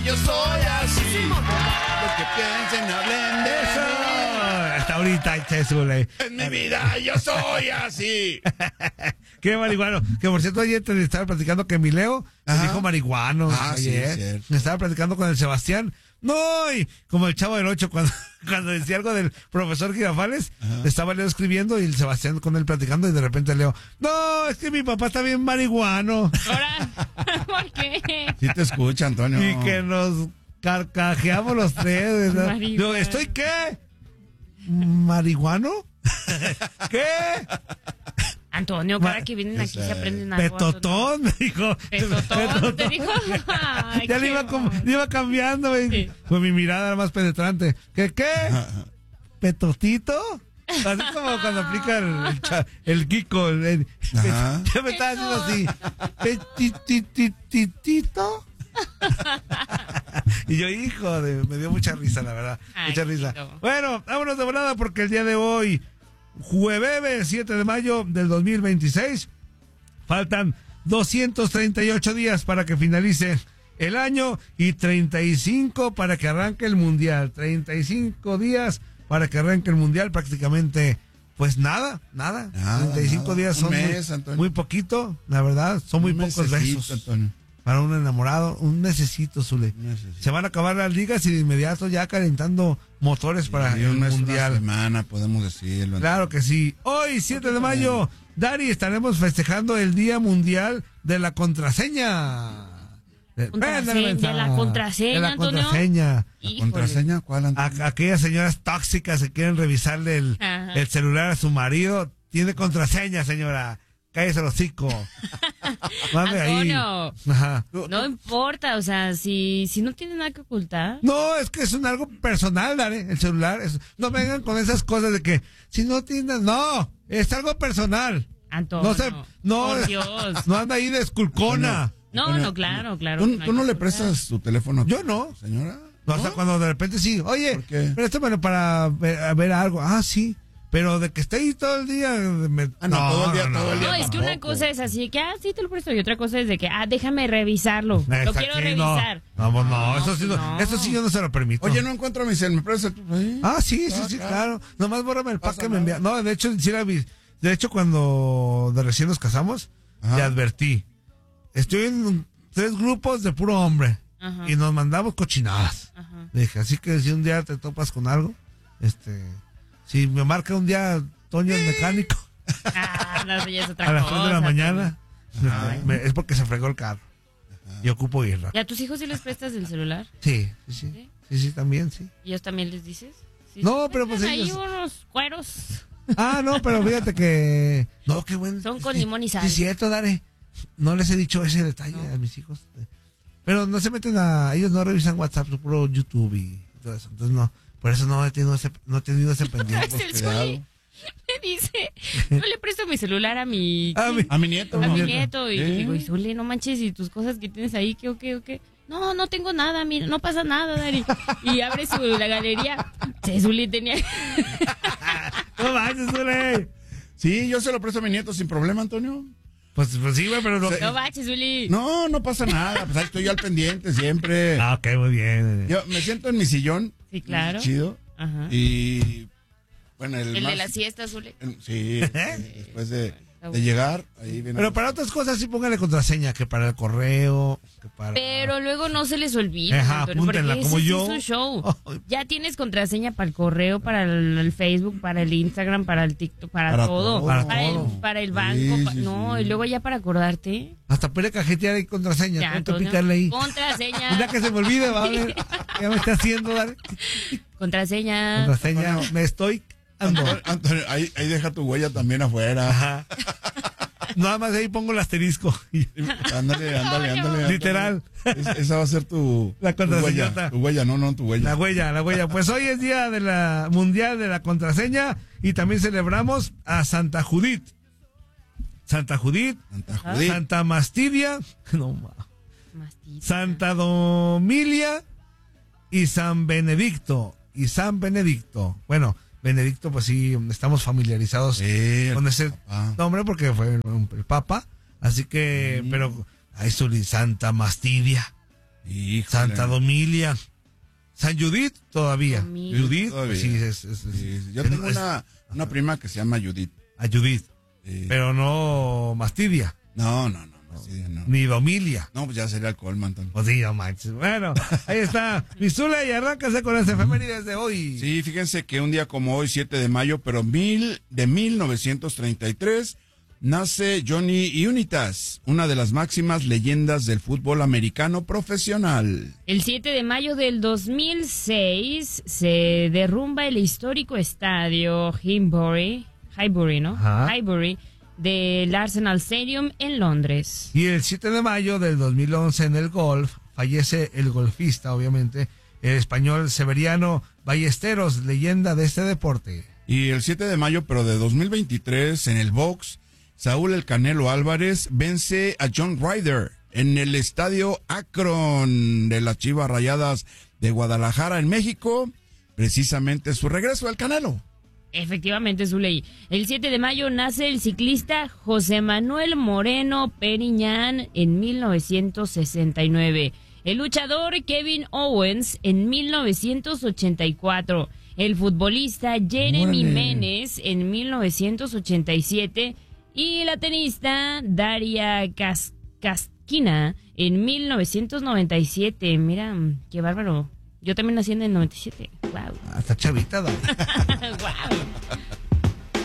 yo soy así. Lo que piensen, hablen de eso. Hasta ahorita, Chesule. En mi vida yo soy así. Qué marihuano. Que por cierto, ayer te estaba platicando que mi Leo me dijo marihuano. Ayer. Cierto. Me estaba platicando con el Sebastián. No, y como el Chavo del 8, cuando decía algo del profesor Girafales, estaba Leo escribiendo y el Sebastián con él platicando y de repente Leo, no, es que mi papá está bien marihuano. Ahora, ¿por qué? Sí te escucha, Antonio. Y que nos carcajeamos los tres. ¿no? Yo, ¿estoy qué? ¿Marihuano? ¿Qué? Antonio, cada que vienen aquí se aprenden algo. Petotón, me dijo. Petotón, te dijo. Ay, ya le iba cambiando, güey. Sí. Pues mi mirada era más penetrante. ¿Qué? ¿Petotito? Así como cuando aplica el Kiko. Ya me estaba haciendo así. ¿Petititito? Y yo, hijo de, me dio mucha risa, la verdad. Ay, mucha risa. chido. Bueno, vámonos de volada porque el día de hoy, jueves 7 de mayo del 2026, faltan 238 días para que finalice el año y 35 para que arranque el mundial. 35 días para que arranque el mundial, prácticamente, pues nada. 35 días son mes, muy poquito, la verdad, son muy pocos besos. Antonio. Para un enamorado, un necesito, Zule. Se van a acabar las ligas y de inmediato ya calentando motores para el mundial. Una semana, podemos decirlo. Claro que sí. Hoy, 7 de mayo, Dari, estaremos festejando el Día Mundial de la Contraseña. De la contraseña, Antonio. ¿La contraseña cuál, Antonio? Aquellas señoras tóxicas que quieren revisarle el celular a su marido, tiene contraseña, señora. Cállese el hocico. Mande ahí. Ajá. No importa, o sea, si no tiene nada que ocultar. No, es que es algo personal, Dare, el celular. No vengan con esas cosas de que si no tienes, no, es algo personal. Antonio, por Dios. No anda ahí de esculcona. No, claro. ¿Tú no le prestas tu teléfono? Yo no. Señora. No, hasta cuando de repente sí, oye, ¿por qué? préstamelo para ver algo. Ah, sí. Pero de que esté ahí todo el día. Todo el día. No, es que una cosa es así, que sí te lo presto, y otra cosa es de que, déjame revisarlo. Lo quiero revisar. No, eso sí yo no se lo permito. Oye, no encuentro mi cel, ¿me prestas? Sí, claro. Nomás bórrame el pack que me envía. No, de hecho, cuando de recién nos casamos, le advertí. Estoy en 3 grupos de puro hombre. Ajá. Y nos mandamos cochinadas. Ajá. Dije, así que si un día te topas con algo, si me marca un día Toño el mecánico no, ya es otra a las cosa, 3 de la mañana, es porque se fregó el carro. Y ocupo irla. ¿Y a tus hijos sí les prestas el celular? Sí, también, sí. ¿Y ellos también les dices? Sí, no, pero pues ahí ellos... unos cueros. No, pero fíjate que... No, qué bueno. Son con limón y sal. Sí, es cierto, Dare. No les he dicho ese detalle a mis hijos. Pero no se meten ellos no revisan WhatsApp, puro YouTube y todo eso. Entonces no... Por eso no he tenido ese pendiente. Me dice, no le presto mi celular a mi nieto. A mi nieto. Y digo, Zule, no manches, y tus cosas que tienes ahí, ¿qué o qué? No tengo nada, mira, no pasa nada, Dari. Y abre la galería. Zule tenía... No manches, Zule. Sí, yo se lo presto a mi nieto sin problema, Antonio. Pues sí, güey, pero no... No manches, Zuli. No pasa nada, pues ahí estoy yo al pendiente siempre. Ok, muy bien. Yo me siento en mi sillón. Sí, claro. Chido. Ajá. Y bueno, el de la siesta, Zule. Sí, después de llegar, ahí viene. Pero para otras cosas sí póngale contraseña, que para el correo, que para... Pero luego no se les olvida, apúntenla, como yo. Es su show. Ya tienes contraseña para el correo, para el Facebook, para el Instagram, para el TikTok, para todo. Para el banco. Y luego ya para acordarte. Hasta puede cajetear ahí contraseña. Ya, tengo que picarle ahí. Contraseña. Ya que se me olvide, va a ver. Ya me está haciendo, dale. Contraseña. Me estoy... Antonio, ahí deja tu huella también afuera. Ajá. Nada más ahí pongo el asterisco. Ándale. Literal. Esa va a ser la contraseña. Tu huella, no tu huella. La huella. Pues hoy es día de la mundial de la contraseña y también celebramos a Santa Judith. Santa Mastidia, Santa Domilia y San Benedicto. Bueno, Benedicto, pues sí, estamos familiarizados con ese nombre porque fue el Papa. Así que, pero ahí Santa Mastidia. Híjole. Santa Domilia. San Judith todavía. Judith todavía. Sí, Yo tengo una prima que se llama Judith. A Judith. Pero no Mastidia. No. Sí, no. Ni Domilia. No, pues ya sería el colmo, Antonio. Pues sí, no manches. Bueno, ahí está. Mi Zule, y arráncase con las efemérides de hoy. Sí, fíjense que un día como hoy, 7 de mayo, pero de 1933, nace Johnny Unitas, una de las máximas leyendas del fútbol americano profesional. El 7 de mayo del 2006 se derrumba el histórico estadio Highbury, ¿no? Ajá. Highbury del Arsenal Stadium en Londres. Y el 7 de mayo del 2011 en el golf fallece el golfista, obviamente, el español Severiano Ballesteros, leyenda de este deporte. Y el 7 de mayo, pero de 2023, en el box, Saúl El Canelo Álvarez vence a John Ryder en el estadio Akron de las Chivas Rayadas de Guadalajara, en México. Precisamente su regreso al Canelo. Efectivamente, Zuley. El 7 de mayo nace el ciclista José Manuel Moreno Periñán en 1969. El luchador Kevin Owens en 1984. El futbolista Jeremy Menes en 1987. Y la tenista Daria Kaskina en 1997. Mira, qué bárbaro. Yo también nací en el 97. Wow. Hasta chavita, Wow.